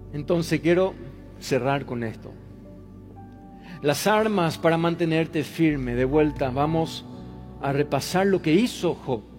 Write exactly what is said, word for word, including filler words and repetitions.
Entonces quiero cerrar con esto. Las armas para mantenerte firme. De vuelta, vamos a repasar lo que hizo Job.